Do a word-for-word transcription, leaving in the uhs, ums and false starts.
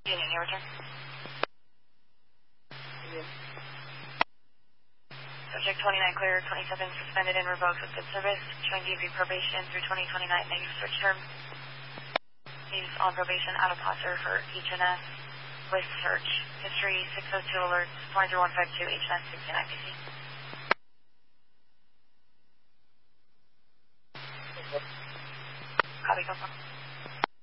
Union, your return. Union. Subject twenty-nine clear, twenty-seven suspended and revoked with good service. Showing D V probation through twenty twenty-nine, negative search term. He's on probation out of posture for H N S with search. History six oh two alerts, four zero one five two, H N S sixty-nine P C. Copy, go for